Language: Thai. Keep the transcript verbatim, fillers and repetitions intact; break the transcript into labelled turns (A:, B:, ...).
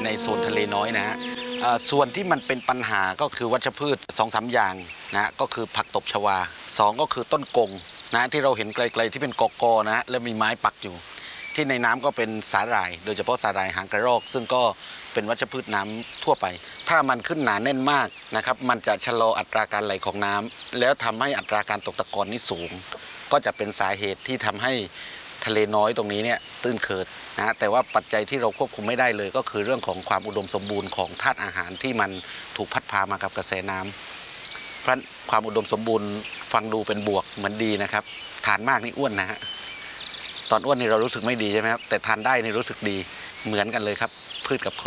A: ในโซนทะเลน้อยนะฮะส่วนที่มันเป็นปัญหาก็คือวัชพืช สองสาม อย่างนะก็คือผักตบชวาสองก็คือต้นกงนะที่เราเห็นไกลๆที่เป็นกอกอนะแล้วมีไม้ปักอยู่ที่ในน้ำก็เป็นสาหร่ายโดยเฉพาะสาหร่ายหางกระรอกซึ่งก็เป็นวัชพืชน้ำทั่วไปถ้ามันขึ้นหนาแน่นมากนะครับมันจะชะลออัตราการไหลของน้ำแล้วทำให้อัตราการตกตะกอนนี่สูงก็จะเป็นสาเหตุที่ทำให้ทะเลน้อยตรงนี้เนี่ยตื้นเขิดนะแต่ว่าปัจจัยที่เราควบคุมไม่ได้เลยก็คือเรื่องของความอุดมสมบูรณ์ของธาตุอาหารที่มันถูกพัดพามากับกระแสน้ำเพราะความอุดมสมบูรณ์ฟังดูเป็นบวกเหมือนดีนะครับทานมากนี่อ้วนนะฮะตอนอ้วนนี่เรารู้สึกไม่ดีใช่ไหมครับแต่ทานได้นี่รู้สึกดีเหมือนกันเลยครับพืชกับคน